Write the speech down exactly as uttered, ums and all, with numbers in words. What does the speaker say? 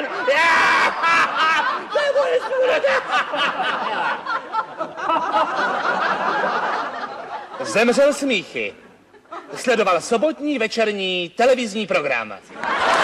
Martin! To je moje Zemřel smíchy. Sledoval sobotní večerní televizní program.